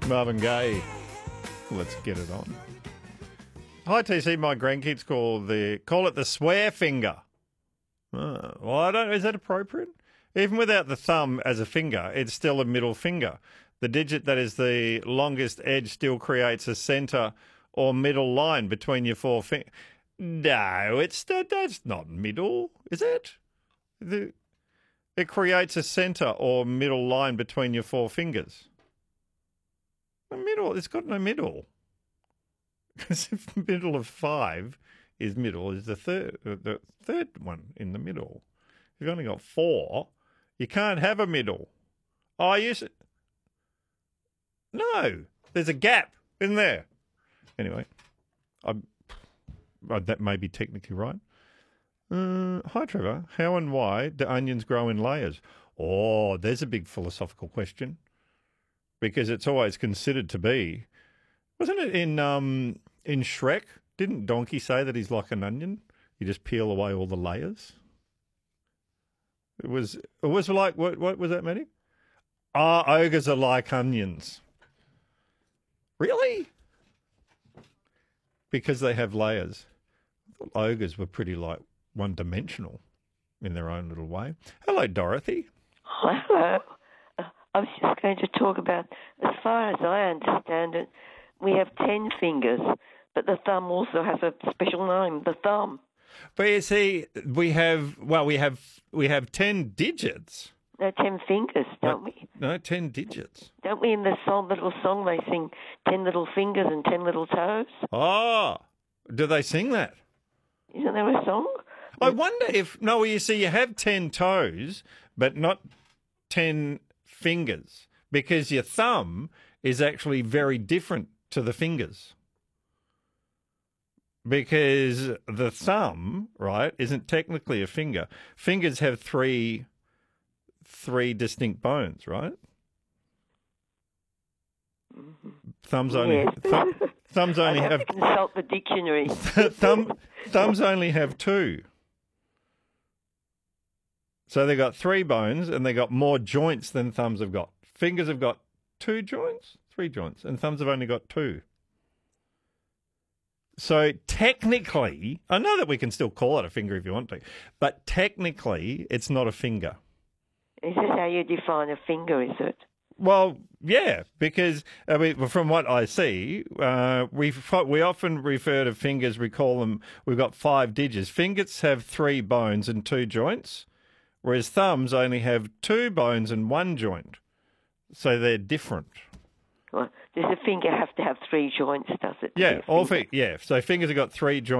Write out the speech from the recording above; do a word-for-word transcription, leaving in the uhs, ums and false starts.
Marvin Gaye. Let's get it on. Hi, T C. My grandkids call the call it the swear finger. Oh, well, I don't. Is that appropriate? Even without the thumb as a finger, it's still a middle finger. The digit that is the longest edge still creates a centre or middle line between your four fingers. No, it's that. That's not middle, is it? The, it creates a centre or middle line between your four fingers. The middle. It's got no middle. Because if the middle of five is middle, is the third, the third one in the middle. You've only got four. You can't have a middle. Oh, yes. No, there's a gap in there. Anyway, I, I, that may be technically right. Uh, hi, Trevor. How and why do onions grow in layers? Oh, there's a big philosophical question. Because it's always considered to be. Wasn't it in um in Shrek? Didn't Donkey say that he's like an onion? You just peel away all the layers. It was it was like what what was that meaning? Ah, ogres are like onions. Really? Because they have layers. I thought ogres were pretty like one dimensional in their own little way. Hello, Dorothy. Hello. Uh, I was just going to talk about, as far as I understand it, we have ten fingers, but the thumb also has a special name, the thumb. But you see, we have, well, we have we have ten digits. No, ten fingers, don't no, we? No, ten digits. Don't we in the song, little song, they sing ten little fingers and ten little toes? Oh, do they sing that? Isn't there a song? I wonder if, no, you see, you have ten toes, but not ten fingers, because your thumb is actually very different to the fingers. Because the thumb, right, isn't technically a finger. Fingers have three three distinct bones, right? Mm-hmm. Thumbs only Yes. th- thumbs only I'd have, have to consult the dictionary. thumb thumbs only have two. So they got three bones and they got more joints than thumbs have got. Fingers have got two joints, three joints, and thumbs have only got two. So technically, I know that we can still call it a finger if you want to, but technically it's not a finger. Is this how you define a finger, is it? Well, yeah, because I mean, from what I see, uh, we we often refer to fingers. We call them. We've got five digits. Fingers have three bones and two joints, whereas thumbs only have two bones and one joint. So they're different. Well, does a finger have to have three joints? Does it? Yeah, all fi- yeah. So fingers have got three joints.